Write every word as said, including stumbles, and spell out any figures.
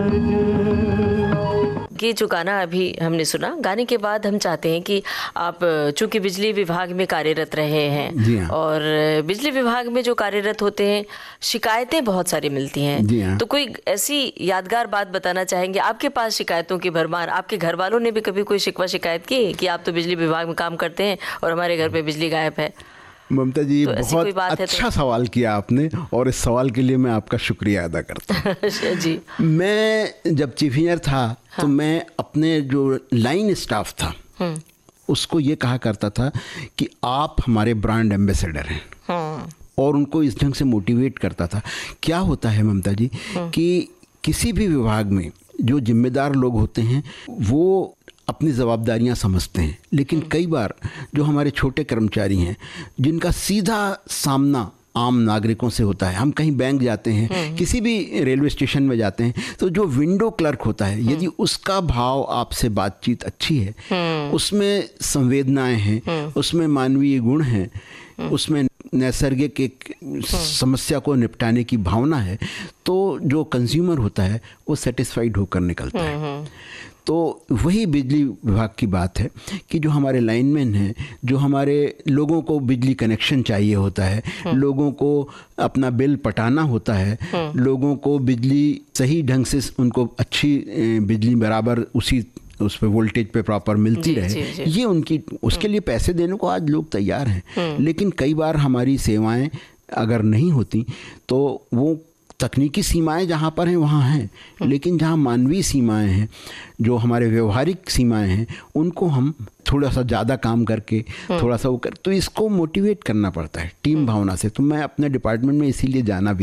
ये जो गाना अभी हमने सुना, गाने के बाद हम चाहते हैं कि आप चूंकि बिजली विभाग में कार्यरत रहे हैं और बिजली विभाग में जो कार्यरत होते हैं शिकायतें बहुत सारी मिलती हैं, तो कोई ऐसी यादगार बात बताना चाहेंगे? आपके पास शिकायतों की भरमार, आपके घर वालों ने भी कभी कोई शिकवा शिकायत की कि आप तो बिजली विभाग में काम करते हैं और हमारे घर पे बिजली गायब है? ममता जी, तो बहुत अच्छा तो? सवाल किया आपने और इस सवाल के लिए मैं आपका शुक्रिया अदा करता हूँ। जी। मैं जब चीफ इंजीनियर था हाँ। तो मैं अपने जो लाइन स्टाफ था उसको ये कहा करता था कि आप हमारे ब्रांड एम्बेसडर हैं हाँ। और उनको इस ढंग से मोटिवेट करता था। क्या होता है ममता जी हाँ। कि किसी भी विभाग में जो जिम्मेदार लोग होते हैं वो अपनी ज़वाबदारियां समझते हैं, लेकिन कई बार जो हमारे छोटे कर्मचारी हैं जिनका सीधा सामना आम नागरिकों से होता है, हम कहीं बैंक जाते हैं, किसी भी रेलवे स्टेशन में जाते हैं, तो जो विंडो क्लर्क होता है यदि उसका भाव आपसे बातचीत अच्छी है, उसमें संवेदनाएं हैं, उसमें मानवीय गुण हैं, उसमें नैसर्गिक एक समस्या को निपटाने की भावना है, तो जो कंज्यूमर होता है वो सेटिस्फाइड होकर निकलता है। तो वही बिजली विभाग की बात है कि जो हमारे लाइनमैन हैं, जो हमारे लोगों को बिजली कनेक्शन चाहिए होता है, लोगों को अपना बिल पटाना होता है, लोगों को बिजली सही ढंग से उनको अच्छी बिजली बराबर उसी उस पे वोल्टेज पे प्रॉपर मिलती जी, रहे जी, जी. ये उनकी उसके लिए पैसे देने को आज लोग तैयार हैं, लेकिन कई बार हमारी सेवाएं अगर नहीं होती तो वो तकनीकी सीमाएं जहाँ पर हैं वहाँ हैं, लेकिन जहाँ मानवीय सीमाएं हैं, जो हमारे व्यवहारिक सीमाएं हैं, उनको हम थोड़ा सा ज़्यादा काम करके थोड़ा सा वो कर, तो इसको मोटिवेट करना पड़ता है टीम भावना से। तो मैं अपने डिपार्टमेंट में इसीलिए जाना भी